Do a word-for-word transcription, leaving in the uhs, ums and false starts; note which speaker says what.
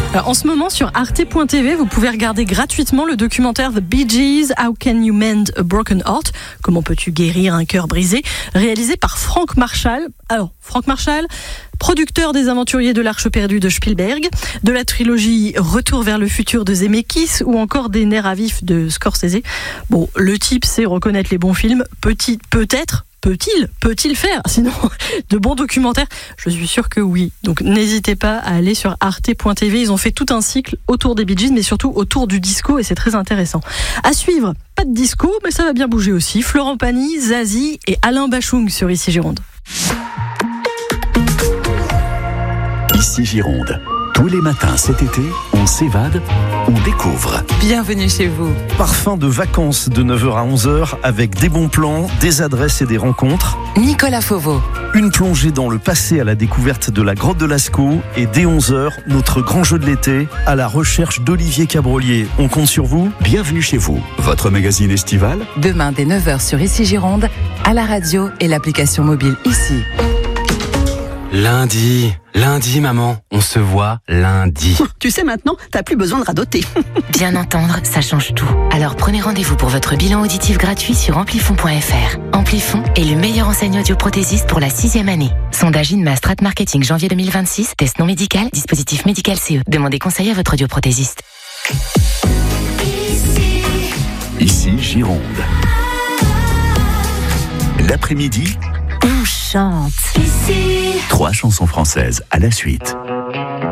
Speaker 1: Alors, en ce moment, sur arte point t v, vous pouvez regarder gratuitement le documentaire The Bee Gees, How Can You Mend a Broken Heart? Comment peux-tu guérir un cœur brisé? Réalisé par Frank Marshall. Alors, Frank Marshall, producteur des Aventuriers de l'Arche perdue de Spielberg, de la trilogie Retour vers le futur de Zemeckis ou encore des Nerfs à vif de Scorsese. Bon, le type sait reconnaître les bons films. Petit, peut-être, peut-il, peut-il faire sinon de bons documentaires? Je suis sûre que oui. Donc n'hésitez pas à aller sur arte point t v. Ils ont fait tout un cycle autour des Bee Gees, mais surtout autour du disco, et c'est très intéressant. À suivre, pas de disco, mais ça va bien bouger aussi. Florent Pagny, Zazie et Alain Bachung sur Ici Gironde.
Speaker 2: Ici Gironde. Tous les matins cet été, on s'évade, on découvre.
Speaker 3: Bienvenue chez vous.
Speaker 4: Parfum de vacances de neuf heures à onze heures avec des bons plans, des adresses et des rencontres.
Speaker 3: Nicolas Fauveau.
Speaker 4: Une plongée dans le passé à la découverte de la grotte de Lascaux. Et dès onze heures, notre grand jeu de l'été à la recherche d'Olivier Cabrolier. On compte sur vous.
Speaker 2: Bienvenue chez vous. Votre magazine estival.
Speaker 3: Demain dès neuf heures sur Ici Gironde, à la radio et l'application mobile Ici.
Speaker 5: Lundi, lundi maman, on se voit lundi.
Speaker 6: Tu sais maintenant, t'as plus besoin de radoter.
Speaker 7: Bien entendre, ça change tout. Alors prenez rendez-vous pour votre bilan auditif gratuit sur amplifon point f r. Amplifon est le meilleur enseigne audioprothésiste pour la sixième année. Sondage Inma Strat Marketing janvier deux mille vingt-six, test non médical, dispositif médical C E. Demandez conseil à votre audioprothésiste.
Speaker 2: Ici, Ici Gironde. L'après-midi,
Speaker 7: On chante.
Speaker 2: trois chansons françaises à la suite.